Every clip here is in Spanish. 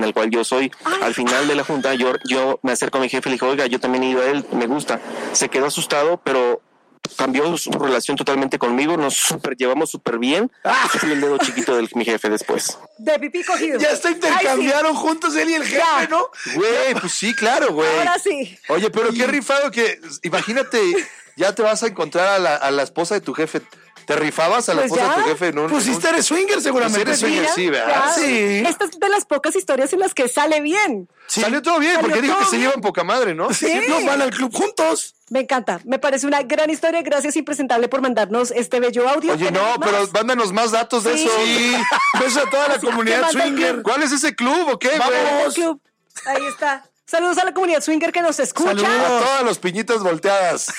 el cual yo soy. Al final de la junta, yo me acerco a mi jefe y le digo, oiga, yo también he ido a él, me gusta. Se quedó asustado, pero cambió su relación totalmente conmigo, nos llevamos súper bien. Fui el dedo chiquito de mi jefe después. De pipí cogido. Ya se intercambiaron juntos él y el jefe, Ya. ¿no? Güey, pues sí, claro, güey. Ahora sí. Oye, pero qué rifado que, imagínate, ya te vas a encontrar a la esposa de tu jefe. ¿Te rifabas a la Pues esposa ya. de tu jefe? No, Pues si eres swinger seguramente. Pues eres swinger, Mira, sí, ¿verdad? ya. Sí. Esta es de las pocas historias en las que sale bien. Sí. Salió todo bien, Salió porque dijo que todo se bien. llevan poca madre, ¿no? Sí. No, van al club juntos. Me encanta, me parece una gran historia. Gracias, Impresentable, por mandarnos este bello audio. Oye, no, ¿Tenemos pero más? mándanos más datos de Sí. eso. Sí. Beso a toda la comunidad manda el swinger. club. ¿Cuál es ese club o qué, güey? Vamos. El club. Ahí está. Saludos a la comunidad swinger que nos escucha. Saludos. A todas las piñitas volteadas.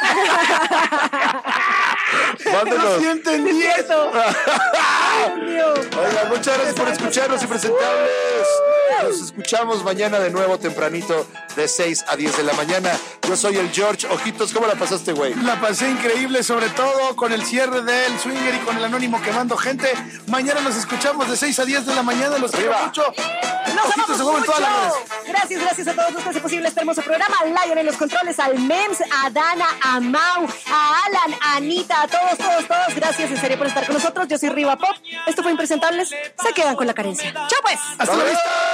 No Mándenos. sí entendí eso. Cierto. Dios mío. Oigan, muchas gracias por escucharnos, Impresentables. Nos escuchamos mañana de nuevo tempranito de 6 a 10 de la mañana. Yo soy el George. Ojitos, ¿cómo la pasaste, güey? La pasé increíble, sobre todo con el cierre del swinger y con el anónimo quemando gente. Mañana nos escuchamos de 6 a 10 de la mañana. Los quiero Arriba. mucho. Nos Ojitos, amamos se mueven todas las redes. mucho. Gracias a todos los que hacen posible este hermoso programa. A Lion en los controles, al Mems, a Dana, a Mau, a Alan, a Anita, a todos. Gracias en serio por estar con nosotros. Yo soy Riva Pop. Esto fue Impresentables. Se quedan con la carencia. ¡Chao pues! Hasta la vista.